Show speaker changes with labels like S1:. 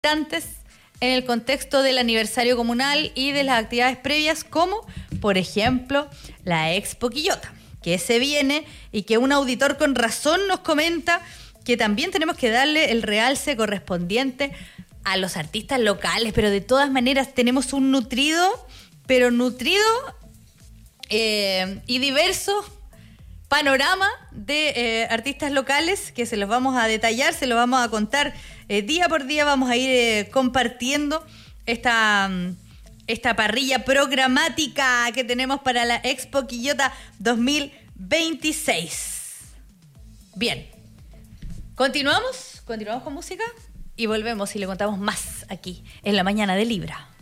S1: importantes en el contexto del aniversario comunal y de las actividades previas, como, por ejemplo, la Expo Quillota, que se viene y que un auditor con razón nos comenta que también tenemos que darle el realce correspondiente a los artistas locales, pero de todas maneras tenemos un nutrido y diverso panorama de artistas locales que se los vamos a detallar, se los vamos a contar día por día. Vamos a ir compartiendo esta parrilla programática que tenemos para la Expo Quillota 2026. Bien, continuamos con música y volvemos y le contamos más aquí en La Mañana de Libra.